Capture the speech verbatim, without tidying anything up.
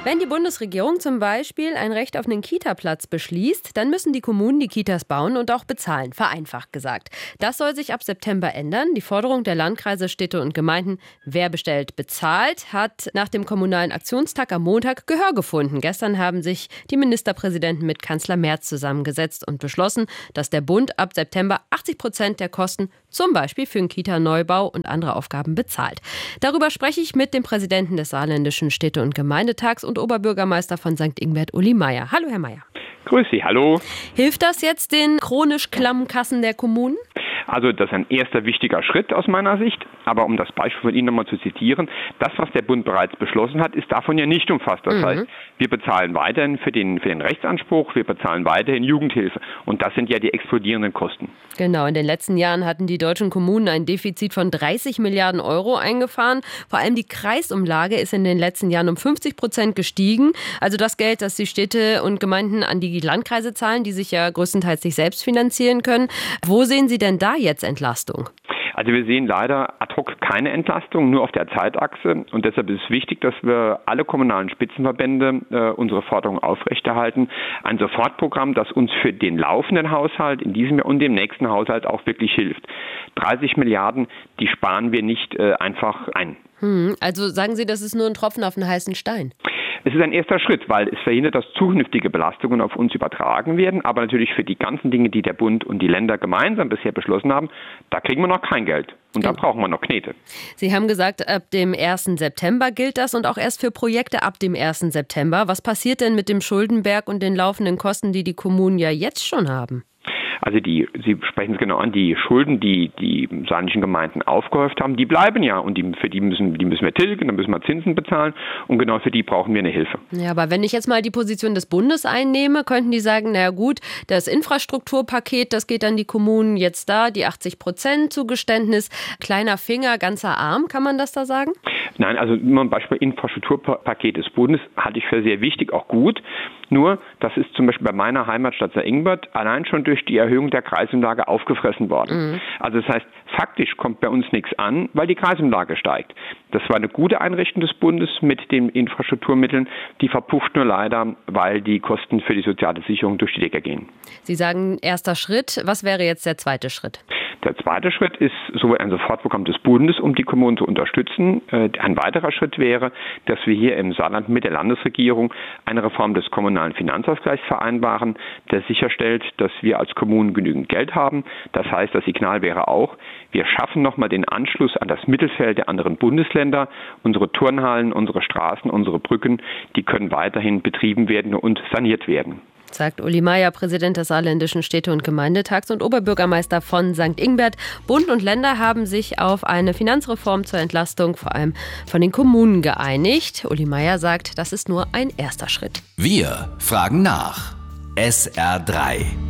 Wenn die Bundesregierung zum Beispiel ein Recht auf einen Kita-Platz beschließt, dann müssen die Kommunen die Kitas bauen und auch bezahlen, vereinfacht gesagt. Das soll sich ab September ändern. Die Forderung der Landkreise, Städte und Gemeinden, wer bestellt, bezahlt, hat nach dem Kommunalen Aktionstag am Montag Gehör gefunden. Gestern haben sich die Ministerpräsidenten mit Kanzler Merz zusammengesetzt und beschlossen, dass der Bund ab September achtzig Prozent der Kosten zum Beispiel für den Kita-Neubau und andere Aufgaben bezahlt. Darüber spreche ich mit dem Präsidenten des Saarländischen Städte- und Gemeindetags und Oberbürgermeister von Sankt Ingbert, Uli Meier. Hallo, Herr Meier. Grüß Sie, hallo. Hilft das jetzt den chronisch klammen Kassen der Kommunen? Also das ist ein erster wichtiger Schritt aus meiner Sicht. Aber um das Beispiel von Ihnen nochmal zu zitieren, das, was der Bund bereits beschlossen hat, ist davon ja nicht umfasst. Das mhm. heißt, wir bezahlen weiterhin für den, für den Rechtsanspruch, wir bezahlen weiterhin Jugendhilfe. Und das sind ja die explodierenden Kosten. Genau, in den letzten Jahren hatten die deutschen Kommunen ein Defizit von dreißig Milliarden Euro eingefahren. Vor allem die Kreisumlage ist in den letzten Jahren um fünfzig Prozent gestiegen. Also das Geld, das die Städte und Gemeinden an die Landkreise zahlen, die sich ja größtenteils nicht selbst finanzieren können. Wo sehen Sie denn da jetzt Entlastung? Also wir sehen leider ad hoc keine Entlastung, nur auf der Zeitachse. Und deshalb ist es wichtig, dass wir alle kommunalen Spitzenverbände äh, unsere Forderung aufrechterhalten. Ein Sofortprogramm, das uns für den laufenden Haushalt in diesem Jahr und dem nächsten Haushalt auch wirklich hilft. dreißig Milliarden, die sparen wir nicht äh, einfach ein. Hm, also sagen Sie, das ist nur ein Tropfen auf einen heißen Stein? Es ist ein erster Schritt, weil es verhindert, dass zukünftige Belastungen auf uns übertragen werden. Aber natürlich für die ganzen Dinge, die der Bund und die Länder gemeinsam bisher beschlossen haben, da kriegen wir noch kein Geld. Und da brauchen wir noch Knete. Sie haben gesagt, ab dem ersten September gilt das und auch erst für Projekte ab dem ersten September. Was passiert denn mit dem Schuldenberg und den laufenden Kosten, die die Kommunen ja jetzt schon haben? Also die, Sie sprechen es genau an, die Schulden, die die saarländischen Gemeinden aufgehäuft haben, die bleiben ja und die, für die müssen, die müssen wir tilgen, dann müssen wir Zinsen bezahlen und genau für die brauchen wir eine Hilfe. Ja, aber wenn ich jetzt mal die Position des Bundes einnehme, könnten die sagen, naja gut, das Infrastrukturpaket, das geht an die Kommunen jetzt da, die achtzig Prozent Zugeständnis, kleiner Finger, ganzer Arm, kann man das da sagen? Nein, also immer ein Beispiel Infrastrukturpaket des Bundes halte ich für sehr wichtig, auch gut. Nur, das ist zum Beispiel bei meiner Heimatstadt Sankt Ingbert allein schon durch die Erhöhung der Kreisumlage aufgefressen worden. Mhm. Also das heißt, faktisch kommt bei uns nichts an, weil die Kreisumlage steigt. Das war eine gute Einrichtung des Bundes mit den Infrastrukturmitteln. Die verpufft nur leider, weil die Kosten für die soziale Sicherung durch die Decke gehen. Sie sagen, erster Schritt. Was wäre jetzt der zweite Schritt? Der zweite Schritt ist sowohl ein Sofortprogramm des Bundes, um die Kommunen zu unterstützen. Ein weiterer Schritt wäre, dass wir hier im Saarland mit der Landesregierung eine Reform des kommunalen Finanzausgleichs vereinbaren, der sicherstellt, dass wir als Kommunen genügend Geld haben. Das heißt, das Signal wäre auch, wir schaffen nochmal den Anschluss an das Mittelfeld der anderen Bundesländer. Unsere Turnhallen, unsere Straßen, unsere Brücken, die können weiterhin betrieben werden und saniert werden. Sagt Uli Meier, Präsident des Saarländischen Städte- und Gemeindetags und Oberbürgermeister von Sankt Ingbert. Bund und Länder haben sich auf eine Finanzreform zur Entlastung vor allem von den Kommunen geeinigt. Uli Meier sagt, das ist nur ein erster Schritt. Wir fragen nach. S R drei